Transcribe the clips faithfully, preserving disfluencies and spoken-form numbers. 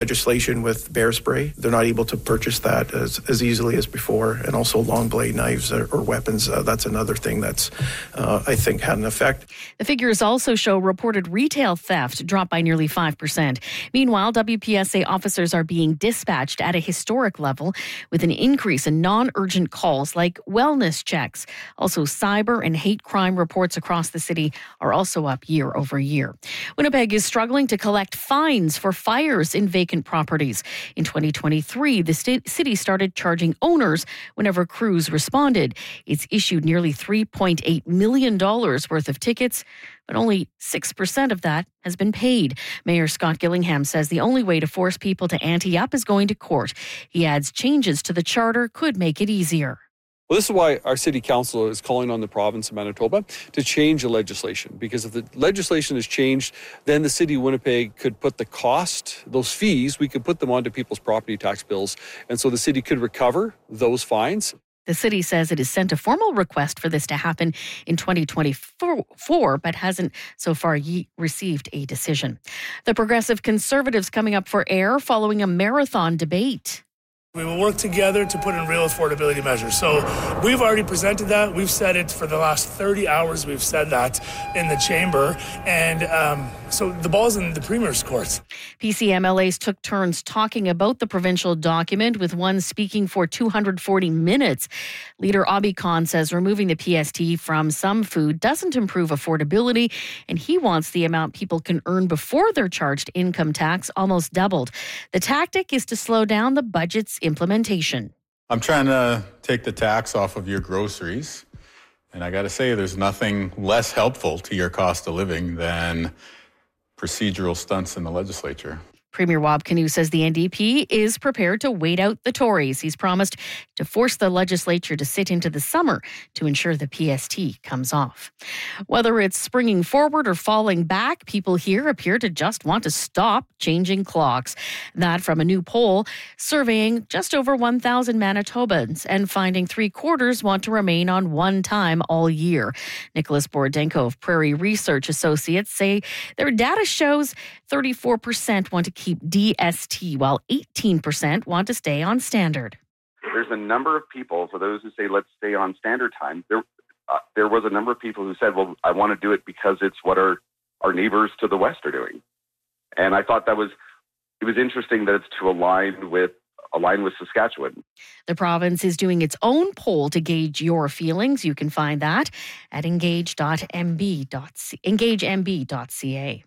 legislation with bear spray. They're not able to purchase that as, as easily as before. And also long blade knives or, or weapons. Uh, that's another thing that's, uh, I think, had an effect. The figures also show reported retail theft dropped by nearly five percent. Meanwhile, W P S A officers are being dispatched at a historic level with an increase in non-urgent calls like wellness checks. Also, cyber and hate crime reports across the city are also up year over year. Winnipeg is struggling to collect fines for fires in vacant properties. In twenty twenty-three, the st- city started charging owners whenever crews responded. It's issued nearly three point eight million dollars worth of tickets, but only six percent of that has been paid. Mayor Scott Gillingham says the only way to force people to ante up is going to court. He adds changes to the charter could make it easier. Well, this is why our city council is calling on the province of Manitoba to change the legislation, because if the legislation is changed, then the city of Winnipeg could put the cost, those fees, we could put them onto people's property tax bills. And so the city could recover those fines. The city says it has sent a formal request for this to happen in twenty twenty-four, but hasn't so far ye- received a decision. The Progressive Conservatives coming up for air following a marathon debate. We will work together to put in real affordability measures. So we've already presented that. We've said it for the last thirty hours. We've said that in the chamber. And um, so the ball's in the Premier's court. P C M L As took turns talking about the provincial document, with one speaking for two hundred forty minutes. Leader Abi Khan says removing the P S T from some food doesn't improve affordability, and he wants the amount people can earn before they're charged income tax almost doubled. The tactic is to slow down the budget's implementation. I'm trying to take the tax off of your groceries, and I got to say there's nothing less helpful to your cost of living than procedural stunts in the legislature. Premier Wab Kinew says the N D P is prepared to wait out the Tories. He's promised to force the legislature to sit into the summer to ensure the P S T comes off. Whether it's springing forward or falling back, people here appear to just want to stop changing clocks. That from a new poll surveying just over one thousand Manitobans and finding three quarters want to remain on one time all year. Nicholas Borodenko of Prairie Research Associates say their data shows thirty-four percent want to keep D S T, while eighteen percent want to stay on standard. There's a number of people, for those who say, let's stay on standard time, there uh, there was a number of people who said, well, I want to do it because it's what our, our neighbors to the west are doing. And I thought that was, it was interesting that it's to align with align with Saskatchewan. The province is doing its own poll to gauge your feelings. You can find that at engage dot m b dot c a. engage m b dot c a.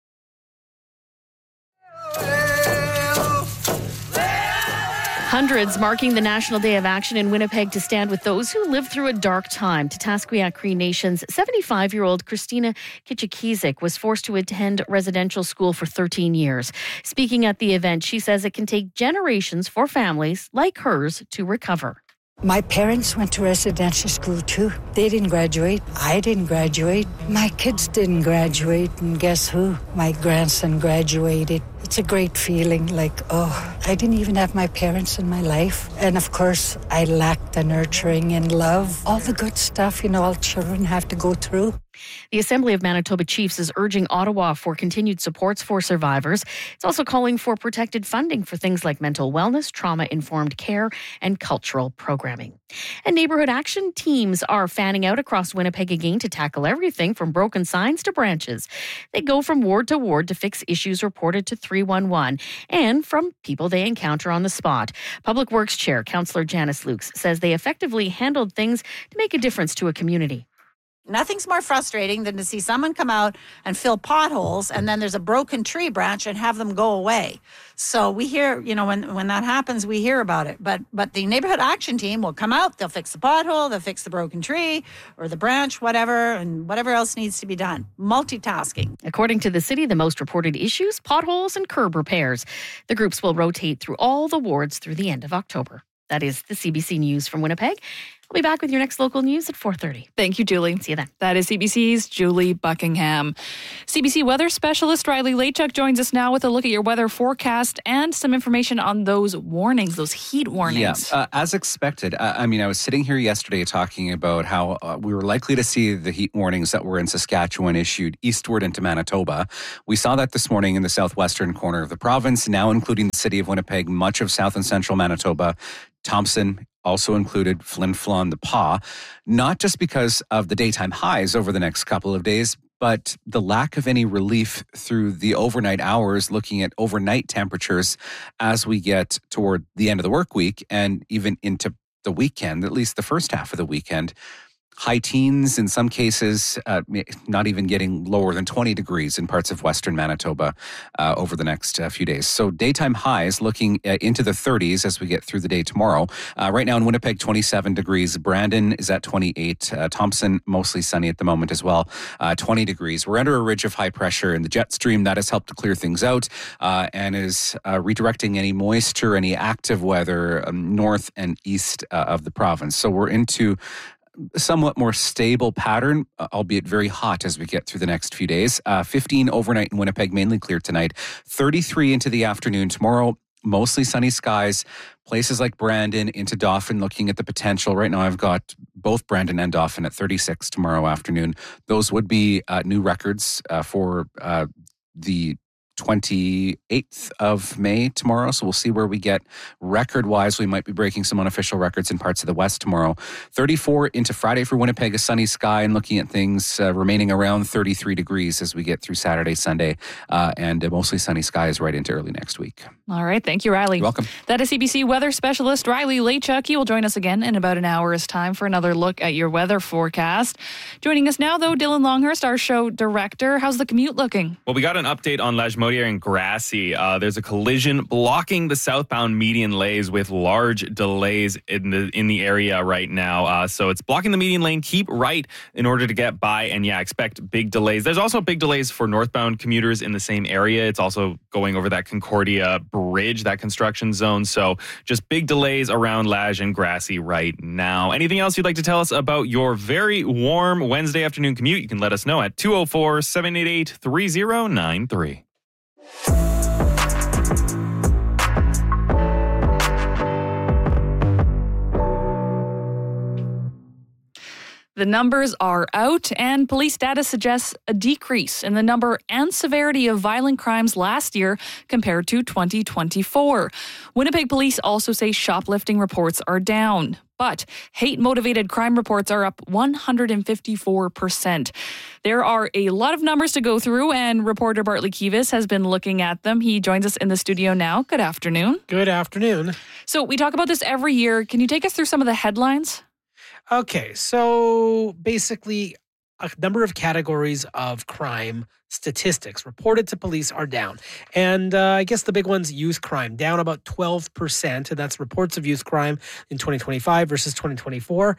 Hundreds marking the National Day of Action in Winnipeg to stand with those who lived through a dark time. Tatasqueya Cree Nation's seventy-five-year-old Christina Kitchikizik was forced to attend residential school for thirteen years. Speaking at the event, she says it can take generations for families like hers to recover. My parents went to residential school too. They didn't graduate. I didn't graduate. My kids didn't graduate. And guess who? My grandson graduated. It's a great feeling, like, oh, I didn't even have my parents in my life. And of course, I lacked the nurturing and love. All the good stuff, you know, all children have to go through. The Assembly of Manitoba Chiefs is urging Ottawa for continued supports for survivors. It's also calling for protected funding for things like mental wellness, trauma-informed care, and cultural programming. And neighborhood action teams are fanning out across Winnipeg again to tackle everything from broken signs to branches. They go from ward to ward to fix issues reported to three one one and from people they encounter on the spot. Public Works Chair Councillor Janice Lukes says they effectively handled things to make a difference to a community. Nothing's more frustrating than to see someone come out and fill potholes and then there's a broken tree branch and have them go away. So we hear, you know, when, when that happens, we hear about it. But but the neighborhood action team will come out, they'll fix the pothole, they'll fix the broken tree or the branch, whatever, and whatever else needs to be done. Multitasking. According to the city, the most reported issues, potholes and curb repairs. The groups will rotate through all the wards through the end of October. That is the C B C News from Winnipeg. I'll be back with your next local news at four thirty. Thank you, Julie. See you then. That is C B C's Julie Buckingham. C B C weather specialist Riley Lachuk joins us now with a look at your weather forecast and some information on those warnings, those heat warnings. Yeah, uh, as expected. Uh, I mean, I was sitting here yesterday talking about how uh, we were likely to see the heat warnings that were in Saskatchewan issued eastward into Manitoba. We saw that this morning in the southwestern corner of the province, now including the city of Winnipeg, much of south and central Manitoba, Thompson, also included Flin Flon, the Pas, not just because of the daytime highs over the next couple of days, but the lack of any relief through the overnight hours, looking at overnight temperatures as we get toward the end of the work week and even into the weekend, at least the first half of the weekend. High teens, in some cases, uh, not even getting lower than twenty degrees in parts of western Manitoba uh, over the next uh, few days. So daytime highs looking uh, into the thirties as we get through the day tomorrow. Uh, right now in Winnipeg, twenty-seven degrees. Brandon is at twenty-eight. Uh, Thompson, mostly sunny at the moment as well, uh, twenty degrees. We're under a ridge of high pressure in the jet stream. That has helped to clear things out uh, and is uh, redirecting any moisture, any active weather um, north and east uh, of the province. So we're into somewhat more stable pattern, albeit very hot as we get through the next few days. Uh, fifteen overnight in Winnipeg, mainly clear tonight. thirty-three into the afternoon tomorrow. Mostly sunny skies. Places like Brandon into Dauphin, looking at the potential. Right now I've got both Brandon and Dauphin at thirty-six tomorrow afternoon. Those would be uh, new records uh, for uh, the twenty-eighth of May tomorrow. So we'll see where we get record-wise. We might be breaking some unofficial records in parts of the West tomorrow. thirty-four into Friday for Winnipeg, a sunny sky, and looking at things uh, remaining around thirty-three degrees as we get through Saturday, Sunday, uh, and uh, mostly sunny skies right into early next week. All right. Thank you, Riley. You're welcome. That is C B C weather specialist Riley Lachuk. He will join us again in about an hour's time for another look at your weather forecast. Joining us now, though, Dylan Longhurst, our show director. How's the commute looking? Well, we got an update on Lagimodiere and Grassy. Uh, there's a collision blocking the southbound median lanes with large delays in the in the area right now. Uh, so it's blocking the median lane. Keep right in order to get by. And yeah, expect big delays. There's also big delays for northbound commuters in the same area. It's also going over that Concordia Bridge, that construction zone. So just big delays around Lage and Grassy right now. Anything else you'd like to tell us about your very warm Wednesday afternoon commute? You can let us know at two oh four, seven eight eight, three oh nine three. The numbers are out, and police data suggests a decrease in the number and severity of violent crimes last year compared to twenty twenty-four. Winnipeg police also say shoplifting reports are down, but hate-motivated crime reports are up one hundred fifty-four percent. There are a lot of numbers to go through, and reporter Bartley Kivis has been looking at them. He joins us in the studio now. Good afternoon. Good afternoon. So we talk about this every year. Can you take us through some of the headlines? Okay, so basically a number of categories of crime statistics reported to police are down. And uh, I guess the big one's youth crime, down about twelve percent. And that's reports of youth crime in twenty twenty-five versus twenty twenty-four.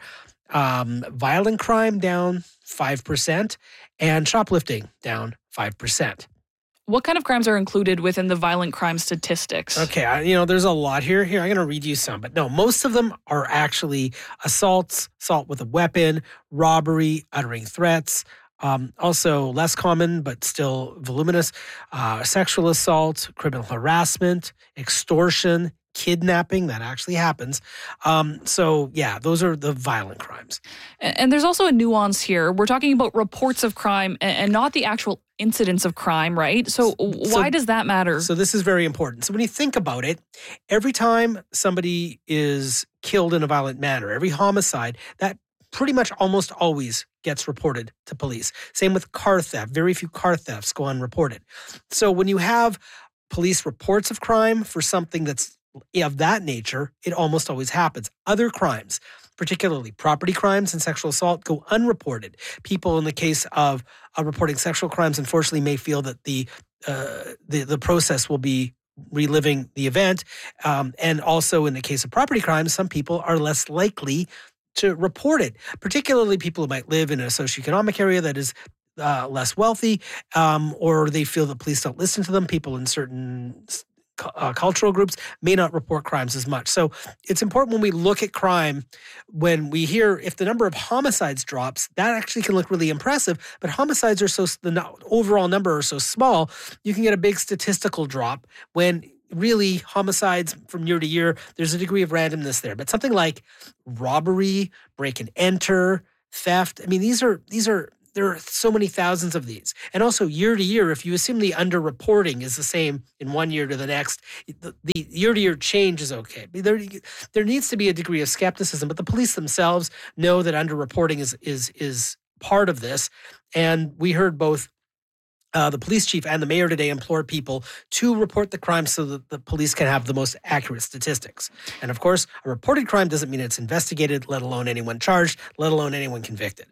Um, violent crime down five percent. And shoplifting down five percent. What kind of crimes are included within the violent crime statistics? Okay, I, you know, there's a lot here. Here, I'm going to read you some. But no, most of them are actually assaults, assault with a weapon, robbery, uttering threats. Um, also less common, but still voluminous, uh, sexual assault, criminal harassment, extortion, kidnapping. That actually happens. Um, so, yeah, those are the violent crimes. And, and there's also a nuance here. We're talking about reports of crime and, and not the actual incidents of crime, right? So why so, does that matter? So this is very important. So when you think about it, every time somebody is killed in a violent manner, every homicide, that pretty much almost always gets reported to police. Same with car theft. Very few car thefts go unreported. So when you have police reports of crime for something that's of that nature, it almost always happens. Other crimes, particularly property crimes and sexual assault, go unreported. People in the case of uh, reporting sexual crimes, unfortunately, may feel that the uh, the, the process will be reliving the event. Um, and also in the case of property crimes, some people are less likely to report it, particularly people who might live in a socioeconomic area that is uh, less wealthy, um, or they feel that police don't listen to them. People in certain uh, cultural groups may not report crimes as much. So it's important when we look at crime, when we hear if the number of homicides drops, that actually can look really impressive. But homicides are so, the overall number are so small, you can get a big statistical drop when really homicides from year to year, there's a degree of randomness there. But something like robbery, break and enter, theft, I mean, these are, these are, there are so many thousands of these. And also year to year, if you assume the underreporting is the same in one year to the next, the, the year-to-year change is okay. There, there needs to be a degree of skepticism, but the police themselves know that underreporting is is is part of this. And we heard both uh, the police chief and the mayor today implore people to report the crime so that the police can have the most accurate statistics. And of course, a reported crime doesn't mean it's investigated, let alone anyone charged, let alone anyone convicted.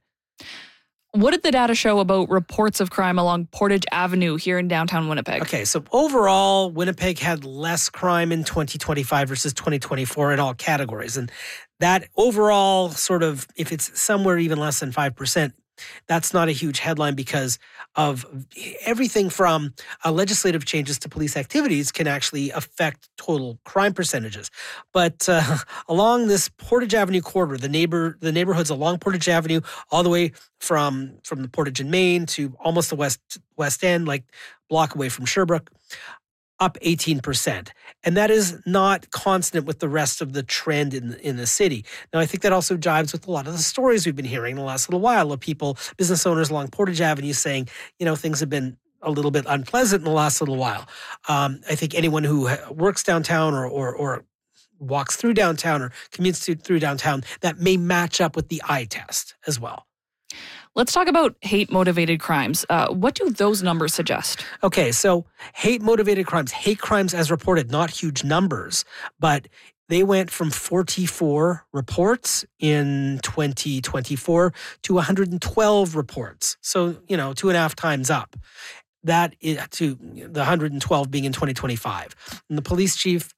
What did the data show about reports of crime along Portage Avenue here in downtown Winnipeg? Okay, so overall, Winnipeg had less crime in twenty twenty-five versus twenty twenty-four in all categories. And that overall sort of, if it's somewhere even less than five percent, that's not a huge headline because of everything from uh, legislative changes to police activities can actually affect total crime percentages. But uh, along this Portage Avenue corridor, the neighbor the neighborhoods along Portage Avenue, all the way from from the Portage and Main to almost the west west end, like block away from Sherbrooke, up eighteen percent. And that is not consonant with the rest of the trend in, in the city. Now, I think that also jives with a lot of the stories we've been hearing in the last little while of people, business owners along Portage Avenue saying, you know, things have been a little bit unpleasant in the last little while. Um, I think anyone who works downtown or, or, or walks through downtown or commutes to, through downtown, that may match up with the eye test as well. Let's talk about hate-motivated crimes. Uh, what do those numbers suggest? Okay, so hate-motivated crimes, hate crimes as reported, not huge numbers, but they went from forty-four reports in twenty twenty-four to one hundred twelve reports. So, you know, two and a half times up. That is to the one hundred twelve being in twenty twenty-five. And the police chief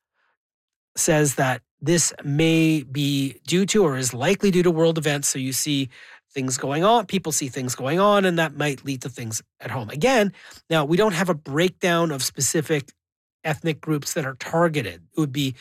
says that this may be due to or is likely due to world events. So you see things going on, people see things going on, and that might lead to things at home. Again, now we don't have a breakdown of specific ethnic groups that are targeted. It would be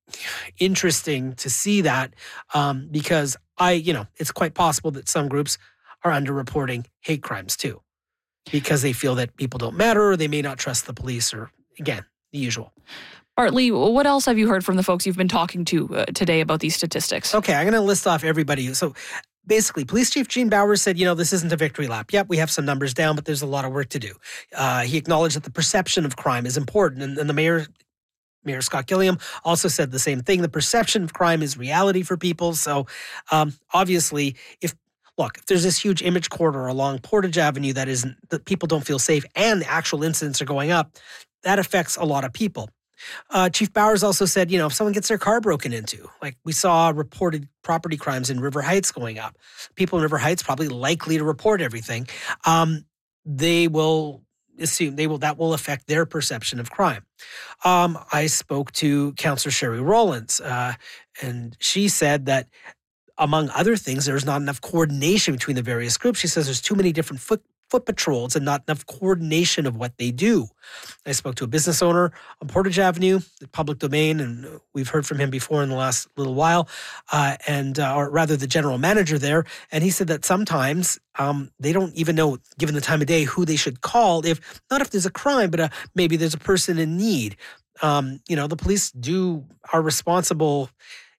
interesting to see that um, because I, you know, it's quite possible that some groups are underreporting hate crimes too because they feel that people don't matter or they may not trust the police or, again, the usual. Bartley, what else have you heard from the folks you've been talking to uh, today about these statistics? Okay, I'm going to list off everybody. So basically, Police Chief Gene Bowers said, you know, this isn't a victory lap. Yep, we have some numbers down, but there's a lot of work to do. Uh, he acknowledged that the perception of crime is important. And, and the mayor, Mayor Scott Gilliam, also said the same thing. The perception of crime is reality for people. So um, obviously, if Look, if there's this huge image corridor along Portage Avenue that isn't, that people don't feel safe and actual incidents are going up, that affects a lot of people. Uh, Chief Bowers also said, you know, if someone gets their car broken into, like we saw reported property crimes in River Heights going up, people in River Heights probably likely to report everything. Um, they will assume they will that will affect their perception of crime. Um, I spoke to Councillor Sherry Rollins, uh, and she said that, among other things, there's not enough coordination between the various groups. She says there's too many different foot foot patrols and not enough coordination of what they do. I spoke to a business owner on Portage Avenue, the public domain, and we've heard from him before in the last little while, uh, and uh, or rather the general manager there, and he said that sometimes um, they don't even know, given the time of day, who they should call, if not if there's a crime, but uh, maybe there's a person in need. Um, you know, the police do are responsible.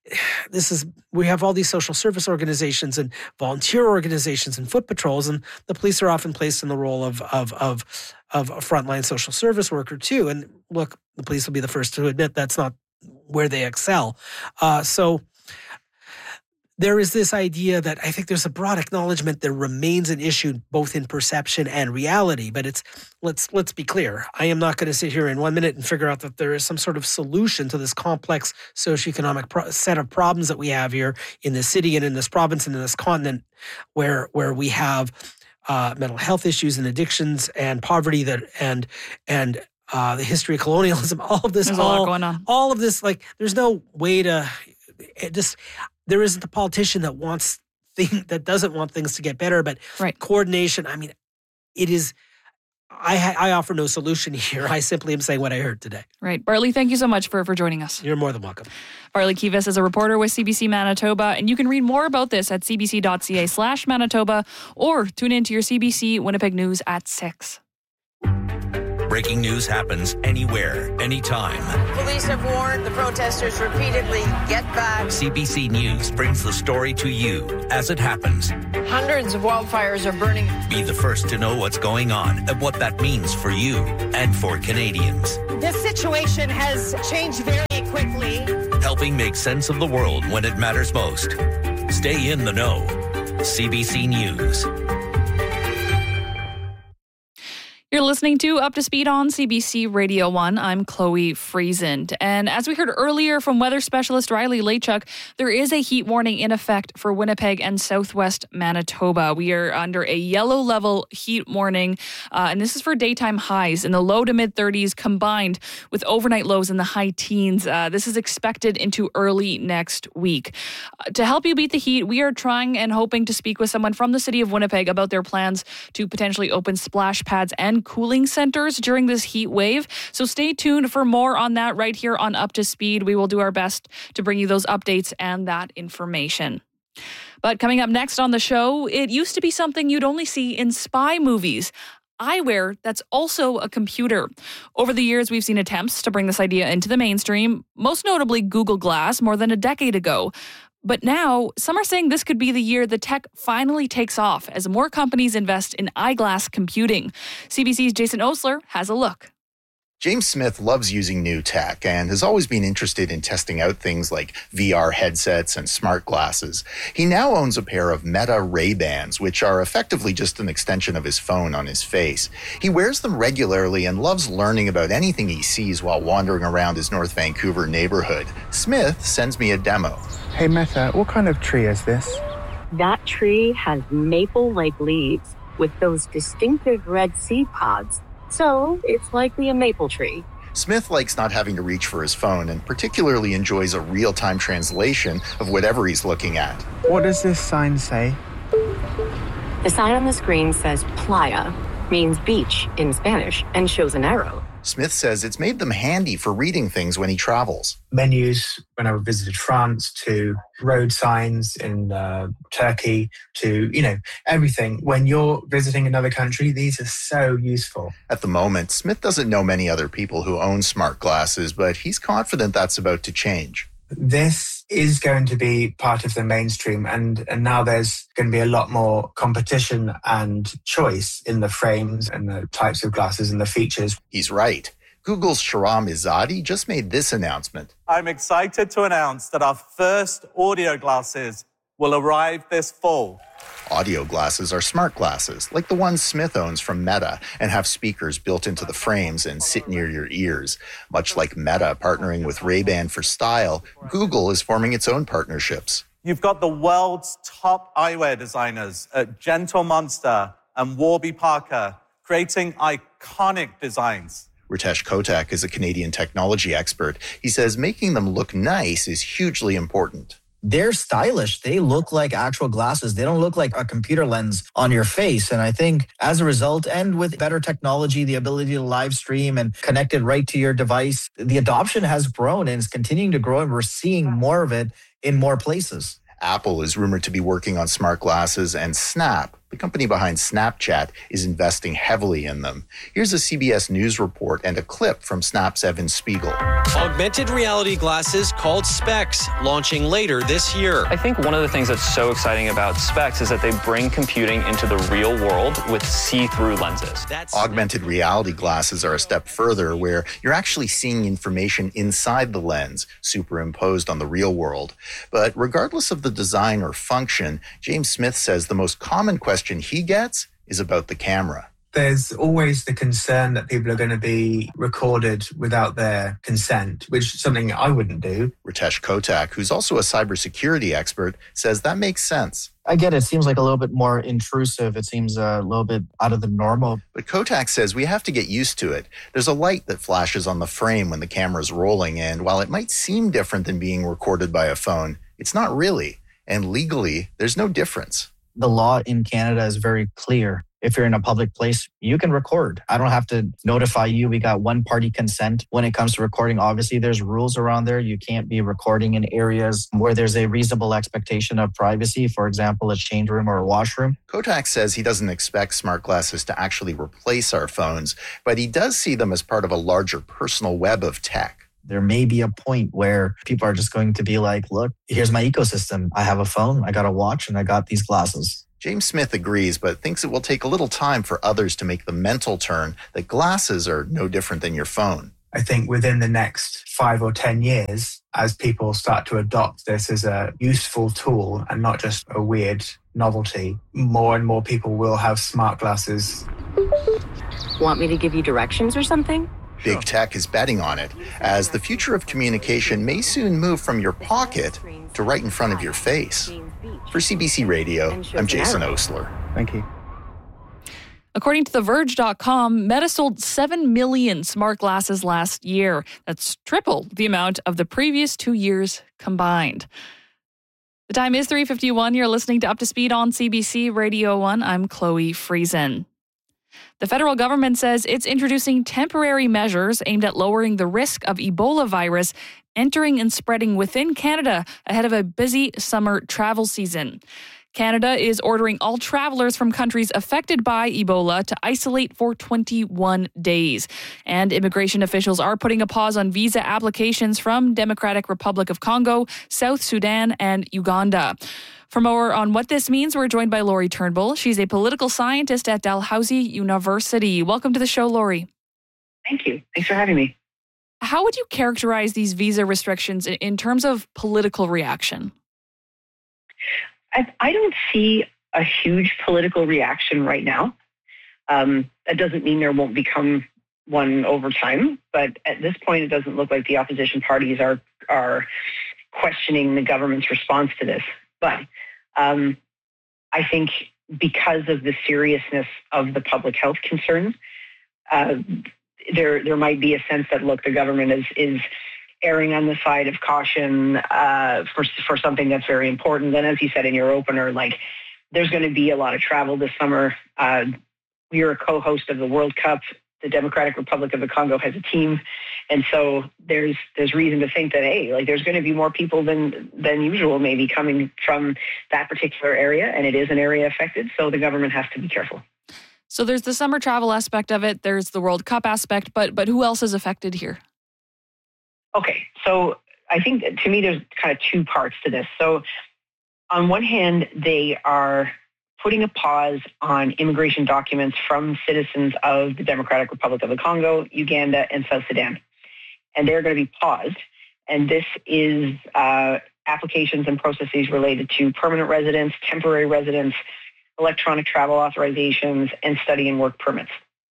This is, we have all these social service organizations and volunteer organizations and foot patrols, and the police are often placed in the role of of of of a frontline social service worker too. And look, the police will be the first to admit that's not where they excel. Uh, so there is this idea that I think there's a broad acknowledgement there remains an issue both in perception and reality. But it's let's let's be clear. I am not going to sit here in one minute and figure out that there is some sort of solution to this complex socioeconomic pro- set of problems that we have here in this city and in this province and in this continent, where where we have uh, mental health issues and addictions and poverty that and and uh, the history of colonialism. All of this, there's all, a lot going on. All of this, like, there's no way to it just. There isn't the politician that wants thing that doesn't want things to get better, but right. Coordination. I mean, it is. I, I offer no solution here. I simply am saying what I heard today. Right. Bartley, thank you so much for, for joining us. You're more than welcome. Bartley Kivas is a reporter with C B C Manitoba, and you can read more about this at cbc.ca slash Manitoba or tune into your C B C Winnipeg News at six. Breaking news happens anywhere, anytime. Police have warned the protesters repeatedly, get back. C B C News brings the story to you as it happens. Hundreds of wildfires are burning. Be the first to know what's going on and what that means for you and for Canadians. This situation has changed very quickly. Helping make sense of the world when it matters most. Stay in the know. C B C News. You're listening to Up to Speed on C B C Radio one. I'm Chloe Friesend. And as we heard earlier from weather specialist Riley Lachuk, there is a heat warning in effect for Winnipeg and southwest Manitoba. We are under a yellow level heat warning, uh, and this is for daytime highs in the low to mid thirties combined with overnight lows in the high teens. Uh, this is expected into early next week. Uh, to help you beat the heat, we are trying and hoping to speak with someone from the city of Winnipeg about their plans to potentially open splash pads and cooling centers during this heat wave. So stay tuned for more on that right here on Up to Speed. We will do our best to bring you those updates and that information. But coming up next on the show, it used to be something you'd only see in spy movies. Eyewear that's also a computer. Over the years, we've seen attempts to bring this idea into the mainstream, most notably Google Glass more than a decade ago. But now, some are saying this could be the year the tech finally takes off as more companies invest in eyeglass computing. C B C's Jason Osler has a look. James Smith loves using new tech and has always been interested in testing out things like V R headsets and smart glasses. He now owns a pair of Meta Ray-Bans, which are effectively just an extension of his phone on his face. He wears them regularly and loves learning about anything he sees while wandering around his North Vancouver neighborhood. Smith sends me a demo. Hey Meta, what kind of tree is this? That tree has maple-like leaves with those distinctive red seed pods. So it's likely a maple tree. Smith likes not having to reach for his phone and particularly enjoys a real-time translation of whatever he's looking at. What does this sign say? The sign on the screen says playa, means beach in Spanish, and shows an arrow. Smith says it's made them handy for reading things when he travels. Menus when I visited France, to road signs in uh, Turkey, to, you know, everything. When you're visiting another country, these are so useful. At the moment, Smith doesn't know many other people who own smart glasses, but he's confident that's about to change. This is going to be part of the mainstream, and, and now there's going to be a lot more competition and choice in the frames and the types of glasses and the features. He's right. Google's Shahram Izzadi just made this announcement. I'm excited to announce that our first audio glasses will arrive this fall. Audio glasses are smart glasses, like the ones Smith owns from Meta, and have speakers built into the frames and sit near your ears. Much like Meta partnering with Ray-Ban for style, Google is forming its own partnerships. You've got the world's top eyewear designers at Gentle Monster and Warby Parker creating iconic designs. Ritesh Kotak is a Canadian technology expert. He says making them look nice is hugely important. They're stylish. They look like actual glasses. They don't look like a computer lens on your face. And I think as a result, and with better technology, the ability to live stream and connect it right to your device, the adoption has grown and is continuing to grow. And we're seeing more of it in more places. Apple is rumored to be working on smart glasses, and Snap, the company behind Snapchat, is investing heavily in them. Here's a C B S News report and a clip from Snap's Evan Spiegel. Augmented reality glasses called Specs, launching later this year. I think one of the things that's so exciting about Specs is that they bring computing into the real world with see-through lenses. That's Augmented reality glasses are a step further, where you're actually seeing information inside the lens, superimposed on the real world. But regardless of the design or function, James Smith says the most common question he gets is about the camera. There's always the concern that people are going to be recorded without their consent, which is something I wouldn't do. Ritesh Kotak, who's also a cybersecurity expert, says that makes sense. I get it. It seems like a little bit more intrusive. It seems a little bit out of the normal. But Kotak says we have to get used to it. There's a light that flashes on the frame when the camera's rolling, and while it might seem different than being recorded by a phone, it's not really. And legally, there's no difference. The law in Canada is very clear. If you're in a public place, you can record. I don't have to notify you. We got one party consent when it comes to recording. Obviously, there's rules around there. You can't be recording in areas where there's a reasonable expectation of privacy, for example, a change room or a washroom. Kotak says he doesn't expect smart glasses to actually replace our phones, but he does see them as part of a larger personal web of tech. There may be a point where people are just going to be like, look, here's my ecosystem. I have a phone, I got a watch, and I got these glasses. James Smith agrees, but thinks it will take a little time for others to make the mental turn that glasses are no different than your phone. I think within the next five or ten years, as people start to adopt this as a useful tool and not just a weird novelty, more and more people will have smart glasses. Want me to give you directions or something? Big tech is betting on it, as the future of communication may soon move from your pocket to right in front of your face. For C B C Radio, I'm Jason Osler. Thank you. According to The Verge dot com, Meta sold seven million smart glasses last year. That's triple the amount of the previous two years combined. The time is three fifty-one. You're listening to Up to Speed on C B C Radio one. I'm Chloe Friesen. The federal government says it's introducing temporary measures aimed at lowering the risk of Ebola virus entering and spreading within Canada ahead of a busy summer travel season. Canada is ordering all travelers from countries affected by Ebola to isolate for twenty-one days. And immigration officials are putting a pause on visa applications from Democratic Republic of Congo, South Sudan, and Uganda. For more on what this means, we're joined by Lori Turnbull. She's a political scientist at Dalhousie University. Welcome to the show, Lori. Thank you. Thanks for having me. How would you characterize these visa restrictions in terms of political reaction? I, I don't see a huge political reaction right now. Um, that doesn't mean there won't become one over time, but at this point, it doesn't look like the opposition parties are are questioning the government's response to this. But um, I think because of the seriousness of the public health concerns, uh, there there might be a sense that, look, the government is is erring on the side of caution uh, for for something that's very important. And as you said in your opener, like there's going to be a lot of travel this summer. Uh, we are a co-host of the World Cup. The Democratic Republic of the Congo has a team. And so there's there's reason to think that, hey, like there's going to be more people than than usual maybe coming from that particular area. And it is an area affected. So the government has to be careful. So there's the summer travel aspect of it. There's the World Cup aspect. But but who else is affected here? Okay. So I think that to me, there's kind of two parts to this. So on one hand, they are putting a pause on immigration documents from citizens of the Democratic Republic of the Congo, Uganda, and South Sudan. And they're going to be paused. And this is uh, applications and processes related to permanent residence, temporary residence, electronic travel authorizations, and study and work permits.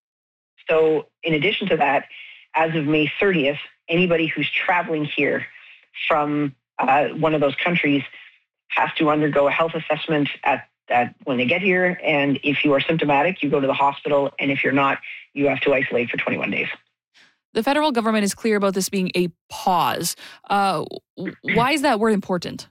So in addition to that, as of May thirtieth, anybody who's traveling here from uh, one of those countries has to undergo a health assessment at that when they get here. And if you are symptomatic, you go to the hospital. And if you're not, you have to isolate for twenty-one days. The federal government is clear about this being a pause. Uh, why is that word important?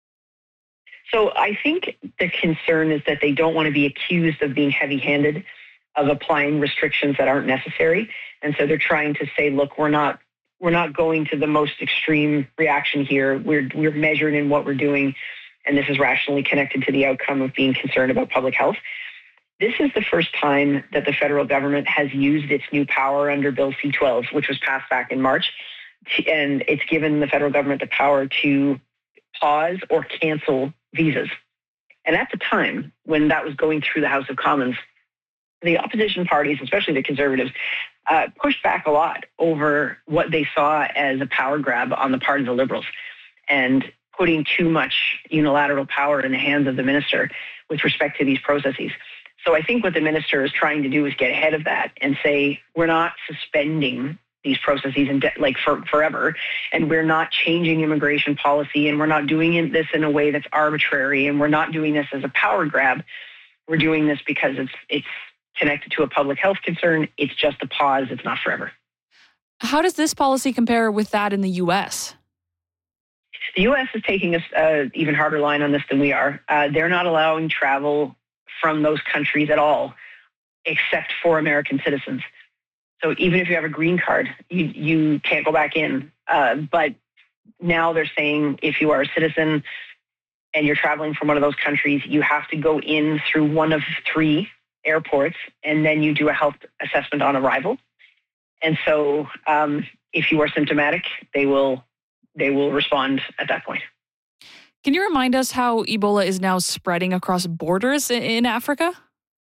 So I think the concern is that they don't want to be accused of being heavy-handed, of applying restrictions that aren't necessary. And so they're trying to say, look, we're not we're not going to the most extreme reaction here. We're we're measured in what we're doing. And this is rationally connected to the outcome of being concerned about public health. This is the first time that the federal government has used its new power under Bill C twelve, which was passed back in March. And it's given the federal government the power to pause or cancel visas. And at the time when that was going through the House of Commons, the opposition parties, especially the Conservatives, uh, pushed back a lot over what they saw as a power grab on the part of the Liberals. And putting too much unilateral power in the hands of the minister with respect to these processes. So I think what the minister is trying to do is get ahead of that and say, we're not suspending these processes in de- like for, forever, and we're not changing immigration policy, and we're not doing this in a way that's arbitrary, and we're not doing this as a power grab. We're doing this because it's it's connected to a public health concern. It's just a pause. It's not forever. How does this policy compare with that in the U S? The U S is taking an uh, even harder line on this than we are. Uh, they're not allowing travel from those countries at all except for American citizens. So even if you have a green card, you, you can't go back in. Uh, but now they're saying if you are a citizen and you're traveling from one of those countries, you have to go in through one of three airports, and then you do a health assessment on arrival. And so um, if you are symptomatic, they will they will respond at that point. Can you remind us how Ebola is now spreading across borders in Africa?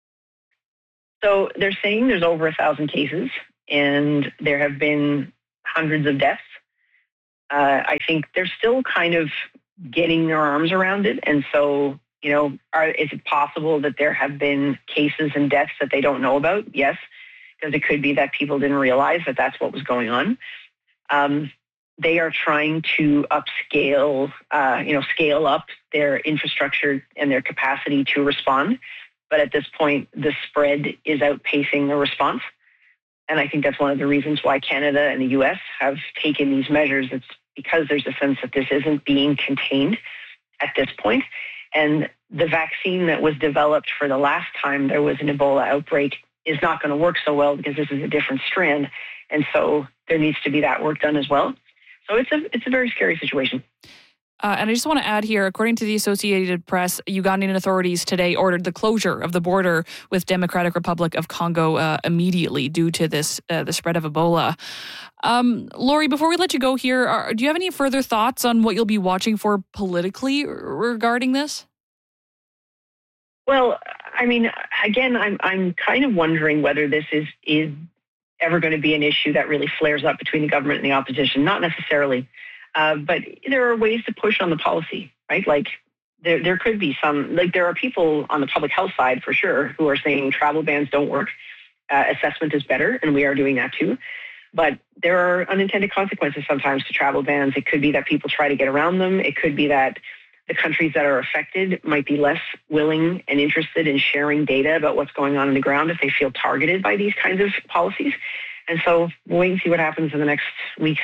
So they're saying there's over a thousand cases, and there have been hundreds of deaths. Uh, I think they're still kind of getting their arms around it. And so, you know, are, is it possible that there have been cases and deaths that they don't know about? Yes, because it could be that people didn't realize that that's what was going on. Um, they are trying to upscale, uh, you know, scale up their infrastructure and their capacity to respond. But at this point, the spread is outpacing the response. And I think that's one of the reasons why Canada and the U S have taken these measures. It's because there's a sense that this isn't being contained at this point. And the vaccine that was developed for the last time there was an Ebola outbreak is not going to work so well because this is a different strand. And so there needs to be that work done as well. So it's a it's a very scary situation. Uh, and I just want to add here, according to the Associated Press, Ugandan authorities today ordered the closure of the border with Democratic Republic of Congo uh, immediately due to this uh, the spread of Ebola. Um, Lori, before we let you go here, are, do you have any further thoughts on what you'll be watching for politically regarding this? Well, I mean, again, I'm I'm kind of wondering whether this is is ever going to be an issue that really flares up between the government and the opposition. Not necessarily. Uh, but there are ways to push on the policy, right? Like there, there could be some, like there are people on the public health side for sure who are saying travel bans don't work. Uh, assessment is better, and we are doing that too. But there are unintended consequences sometimes to travel bans. It could be that people try to get around them. It could be that the countries that are affected might be less willing and interested in sharing data about what's going on on the ground if they feel targeted by these kinds of policies. And so we'll wait and see what happens in the next week.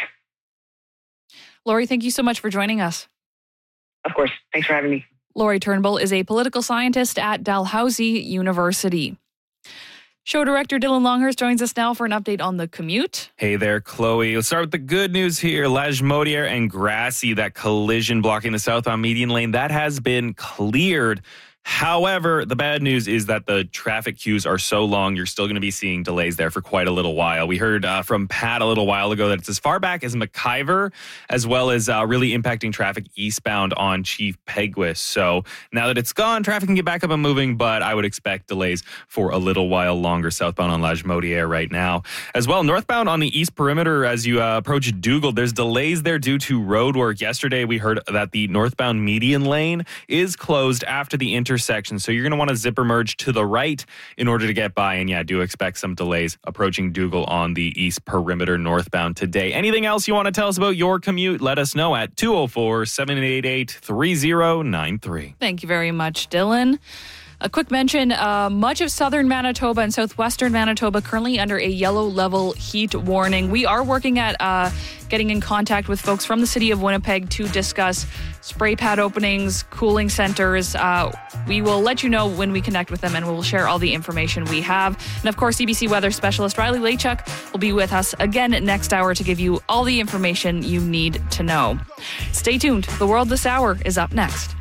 Lori, thank you so much for joining us. Of course. Thanks for having me. Lori Turnbull is a political scientist at Dalhousie University. Show director Dylan Longhurst joins us now for an update on the commute. Hey there, Chloe. Let's start with the good news here. Lagimodiere and Grassy, that collision blocking the southbound median lane, that has been cleared. However, the bad news is that the traffic queues are so long, you're still going to be seeing delays there for quite a little while. We heard uh, from Pat a little while ago that it's as far back as McIver, as well as uh, really impacting traffic eastbound on Chief Peguis. So now that it's gone, traffic can get back up and moving, but I would expect delays for a little while longer southbound on Lagimodiere right now. As well, northbound on the east perimeter as you uh, approach Dougal, there's delays there due to road work. Yesterday, we heard that the northbound median lane is closed after the intersection. Intersection. So you're going to want to zipper merge to the right in order to get by. And yeah, do expect some delays approaching Dougal on the east perimeter northbound today. Anything else you want to tell us about your commute? Let us know at two oh four, seven eight eight, three oh nine three. Thank you very much, Dylan. A quick mention, uh, much of southern Manitoba and southwestern Manitoba currently under a yellow level heat warning. We are working at uh, getting in contact with folks from the city of Winnipeg to discuss spray pad openings, cooling centers. Uh, we will let you know when we connect with them, and we'll share all the information we have. And of course, C B C weather specialist Riley Lachuk will be with us again next hour to give you all the information you need to know. Stay tuned. The World This Hour is up next.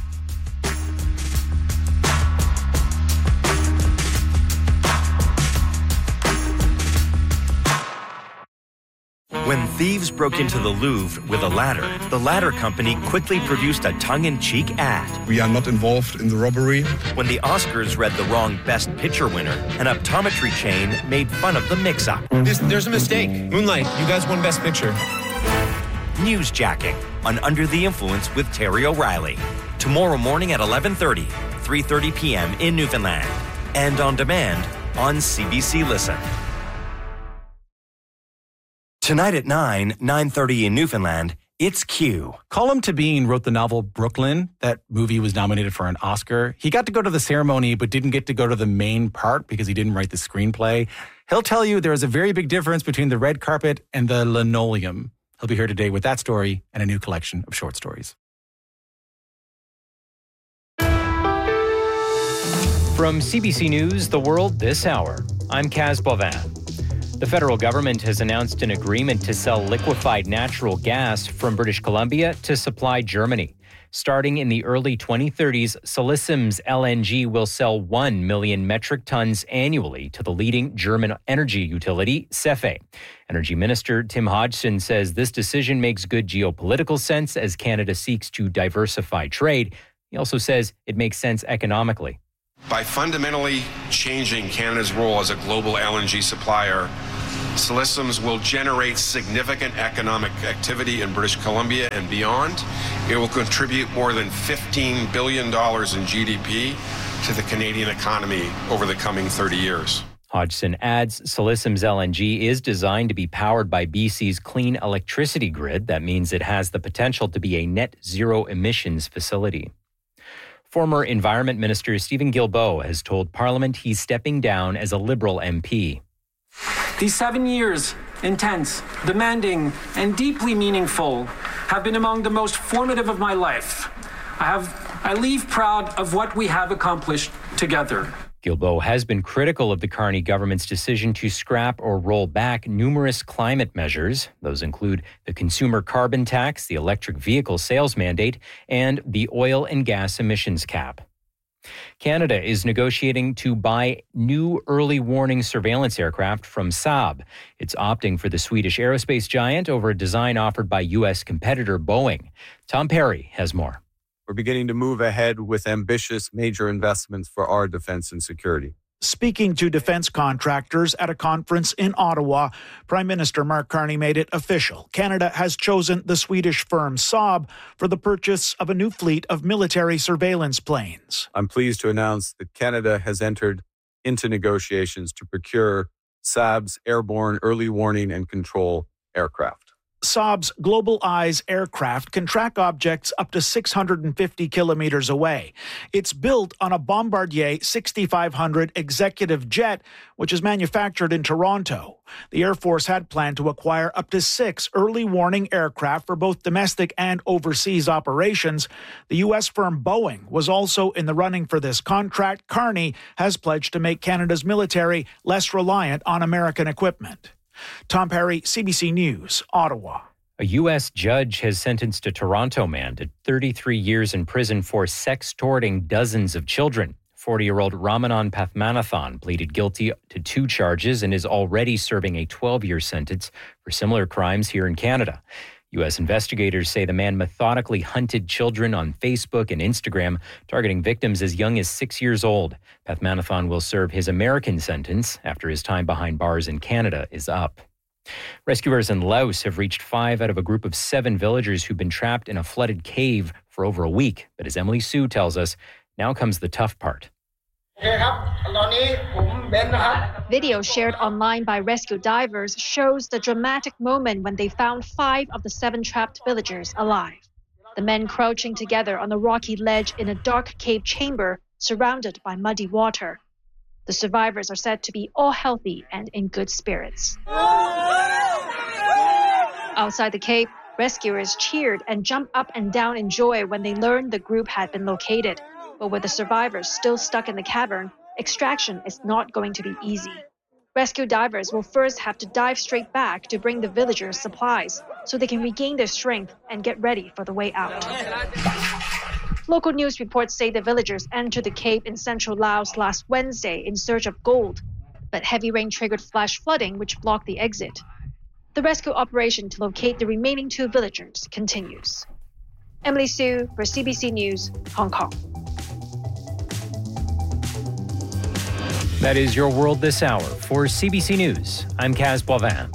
When thieves broke into the Louvre with a ladder, the ladder company quickly produced a tongue-in-cheek ad. We are not involved in the robbery. When the Oscars read the wrong Best Picture winner, an optometry chain made fun of the mix-up. This, there's a mistake. Moonlight, you guys won Best Picture. Newsjacking on Under the Influence with Terry O'Reilly. Tomorrow morning at eleven thirty, three thirty p.m. in Newfoundland. And on demand on C B C Listen. Tonight at nine, nine thirty in Newfoundland, it's Q. Colm Tabine wrote the novel Brooklyn. That movie was nominated for an Oscar. He got to go to the ceremony, but didn't get to go to the main part because he didn't write the screenplay. He'll tell you there is a very big difference between the red carpet and the linoleum. He'll be here today with that story and a new collection of short stories. From C B C News, The World This Hour, I'm Kaz Bovin. The federal government has announced an agreement to sell liquefied natural gas from British Columbia to supply Germany. Starting in the early twenty thirties, Solisim's L N G will sell one million metric tons annually to the leading German energy utility, SEFE. Energy Minister Tim Hodgson says this decision makes good geopolitical sense as Canada seeks to diversify trade. He also says it makes sense economically. By fundamentally changing Canada's role as a global L N G supplier, Solisim's will generate significant economic activity in British Columbia and beyond. It will contribute more than fifteen billion dollars in G D P to the Canadian economy over the coming thirty years. Hodgson adds Solisim's L N G is designed to be powered by B C's clean electricity grid. That means it has the potential to be a net zero emissions facility. Former Environment Minister Stephen Guilbeault has told Parliament he's stepping down as a Liberal M P. These seven years, intense, demanding, and deeply meaningful, have been among the most formative of my life. I have, I leave proud of what we have accomplished together. Guilbeault has been critical of the Carney government's decision to scrap or roll back numerous climate measures. Those include the consumer carbon tax, the electric vehicle sales mandate, and the oil and gas emissions cap. Canada is negotiating to buy new early warning surveillance aircraft from Saab. It's opting for the Swedish aerospace giant over a design offered by U S competitor Boeing. Tom Perry has more. We're beginning to move ahead with ambitious major investments for our defense and security. Speaking to defense contractors at a conference in Ottawa, Prime Minister Mark Carney made it official. Canada has chosen the Swedish firm Saab for the purchase of a new fleet of military surveillance planes. I'm pleased to announce that Canada has entered into negotiations to procure Saab's airborne early warning and control aircraft. Saab's Global Eyes aircraft can track objects up to six hundred fifty kilometers away. It's built on a Bombardier sixty-five hundred executive jet, which is manufactured in Toronto. The Air Force had planned to acquire up to six early warning aircraft for both domestic and overseas operations. The U S firm Boeing was also in the running for this contract. Carney has pledged to make Canada's military less reliant on American equipment. Tom Perry, C B C News, Ottawa. A U S judge has sentenced a Toronto man to thirty-three years in prison for sextorting dozens of children. forty-year-old Ramanan Pathmanathan pleaded guilty to two charges and is already serving a twelve-year sentence for similar crimes here in Canada. U S investigators say the man methodically hunted children on Facebook and Instagram, targeting victims as young as six years old. Pathmanathan will serve his American sentence after his time behind bars in Canada is up. Rescuers in Laos have reached five out of a group of seven villagers who've been trapped in a flooded cave for over a week. But as Emily Sue tells us, now comes the tough part. Video shared online by rescue divers shows the dramatic moment when they found five of the seven trapped villagers alive. The men crouching together on a rocky ledge in a dark cave chamber surrounded by muddy water. The survivors are said to be all healthy and in good spirits. Outside the cave, rescuers cheered and jumped up and down in joy when they learned the group had been located. But with the survivors still stuck in the cavern, extraction is not going to be easy. Rescue divers will first have to dive straight back to bring the villagers supplies so they can regain their strength and get ready for the way out. Local news reports say the villagers entered the cave in central Laos last Wednesday in search of gold, but heavy rain triggered flash flooding which blocked the exit. The rescue operation to locate the remaining two villagers continues. Emily Sue for C B C News, Hong Kong. That is your world this hour. For C B C News, I'm Kaz Bovin.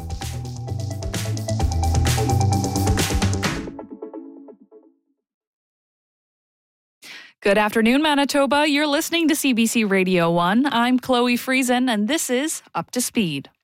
Good afternoon, Manitoba. You're listening to C B C Radio one. I'm Chloe Friesen, and this is Up to Speed.